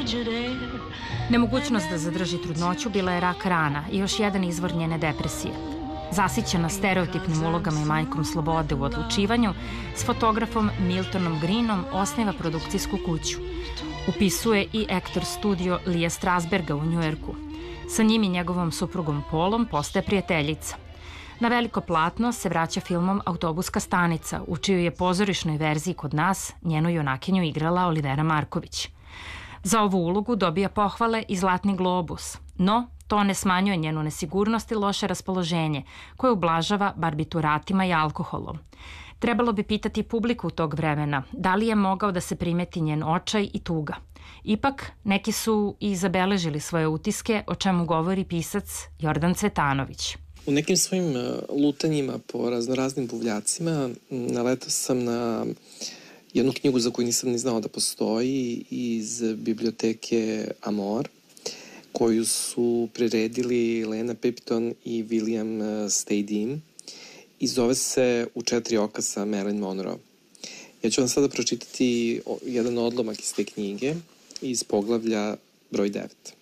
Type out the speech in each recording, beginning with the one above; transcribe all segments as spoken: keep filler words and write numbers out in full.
Nemogućnost da zadrži trudnoću bila je rak rana i još jedan izvor njene depresije. Zasićena stereotipnim ulogama i manjkom slobode u odlučivanju, s fotografom Miltonom Greenom osniva produkcijsku kuću. Upisuje i Actor studio Lija Strasberga u Njujorku. Sa njim i njegovom suprugom Polom postaje prijateljica. Na veliko platno se vraća filmom Autobuska stanica, u čijoj je pozorišnoj verziji kod nas njenu junakinju igrala Olivera Marković. Za ovu ulogu dobija pohvale i Zlatni globus, no to ne smanjuje njenu nesigurnost i loše raspoloženje, koje ublažava barbituratima i alkoholom. Trebalo bi pitati publiku tog vremena da li je mogao da se primeti njen očaj i tuga. Ipak, neki su i zabeležili svoje utiske, o čemu govori pisac Jordan Cvetanović. U nekim svojim lutanjima po raznoraznim buvljacima naletao sam na jednu knjigu za koju nisam ni znao da postoji iz biblioteke Amor, koju su priredili Lena Pippton i William Steidim i zove se U četiri oka sa Marilyn Monroe. Ja ću vam sada pročitati jedan odlomak iz te knjige iz poglavlja broj devet.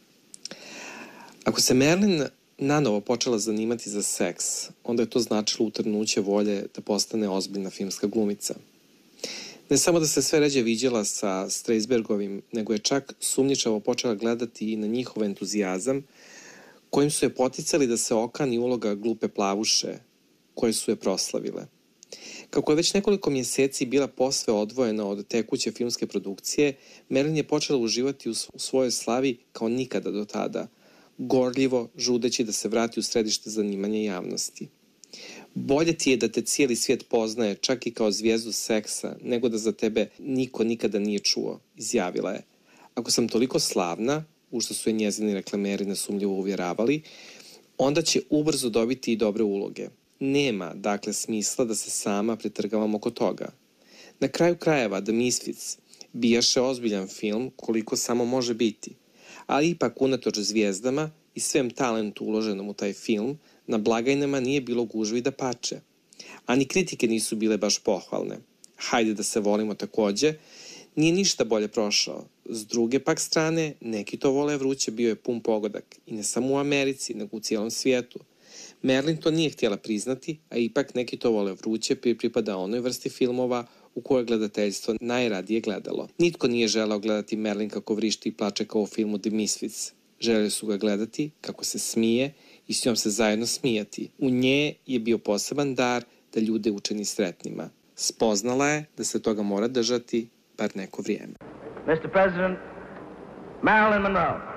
Ako se Marilyn nanovo počela zanimati za seks, onda je to značilo utrnuće volje da postane ozbiljna filmska glumica. Ne samo da se sve ređe viđala sa Strasbergovim, nego je čak sumnjičavo počela gledati i na njihov entuzijazam, kojim su je poticali da se okani uloga glupe plavuše, koje su je proslavile. Kako je već nekoliko mjeseci bila posve odvojena od tekuće filmske produkcije, Marilyn je počela uživati u svojoj slavi kao nikada do tada, gorljivo žudeći da se vrati u središte zanimanja javnosti. Bolje ti je da te cijeli svijet poznaje, čak i kao zvijezdu seksa, nego da za tebe niko nikada nije čuo, izjavila je. Ako sam toliko slavna, u što su je njezini reklameri nesumnjivo uvjeravali, onda će ubrzo dobiti i dobre uloge. Nema, dakle, smisla da se sama pretrgavam oko toga. Na kraju krajeva The Misfits bijaše ozbiljan film koliko samo može biti, ali ipak unatoč zvijezdama i svem talentu uloženom u taj film, na blagajnama nije bilo gužvi da pače. A ni kritike nisu bile baš pohvalne. Hajde da se volimo takođe, nije ništa bolje prošao. S druge pak strane, neki to vole vruće, bio je pun pogodak. I ne samo u Americi, nego u cijelom svijetu. Marilyn to nije htjela priznati, a ipak neki to vole vruće pripada onoj vrsti filmova u kojoj gledateljstvo najradije gledalo. Nitko nije želeo gledati Marilyn kako vrišti i plače kao u filmu The Misfits. Želeli su ga gledati kako se smije i s njom se zajedno smijati. U nje je bio poseban dar da ljude učini sretnima. Spoznala je da se toga mora držati bar neko vrijeme. mister President, Marilyn Monroe.